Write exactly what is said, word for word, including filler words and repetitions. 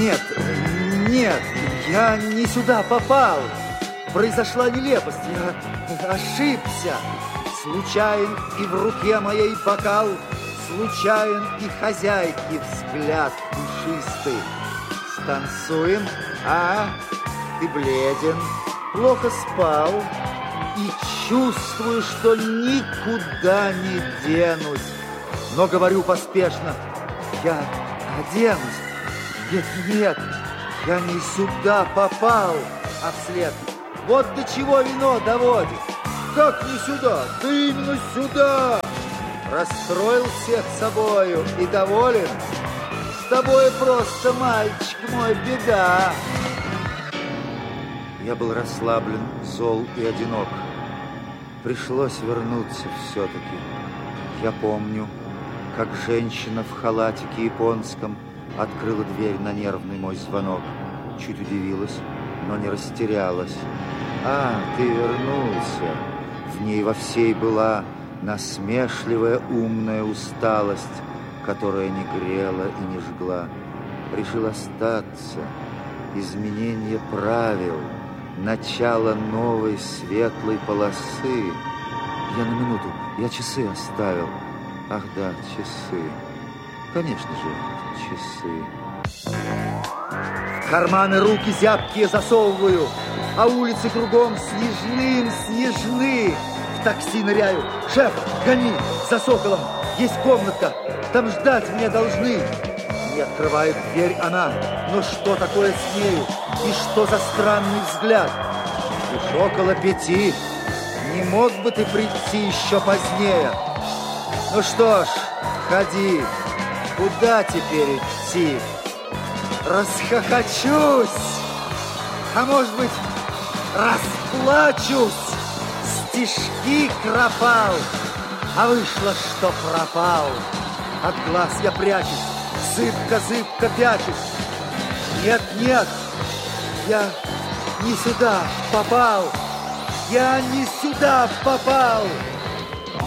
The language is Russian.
Нет, нет, я не сюда попал. Произошла нелепость, я ошибся. Случайен и в руке моей бокал, случайен и хозяйки взгляд пушистый. Станцуем, а ты бледен, плохо спал, и чувствую, что никуда не денусь. Но говорю поспешно, я оденусь. Нет, нет, я не сюда попал, а вслед. Вот до чего вино доводит. Как не сюда? Да именно сюда. Расстроил всех собою и доволен. С тобой просто, мальчик мой, беда. Я был расслаблен, зол и одинок. Пришлось вернуться все-таки. Я помню, как женщина в халатике японском открыла дверь на нервный мой звонок. Чуть удивилась, но не растерялась. А, ты вернулся. В ней во всей была насмешливая умная усталость, которая не грела и не жгла. Решил остаться. Изменение правил, начало новой светлой полосы. Я на минуту, я часы оставил. Ах да, часы. Конечно же, часы. В карманы руки зябкие засовываю, а улицы кругом снежным снежны. В такси ныряю. Шеф, гони за Соколом. Есть комнатка, там ждать меня должны. Не открывает дверь она. Но что такое с нею? И что за странный взгляд? Уж около пяти. Не мог бы ты прийти еще позднее? Ну что ж, ходи. Куда теперь идти? Расхохочусь. А может быть, расплачусь. Стишки кропал, а вышло, что пропал. От глаз я прячусь, зыбко-зыбко пячусь. Нет, нет, я не сюда попал. Я не сюда попал.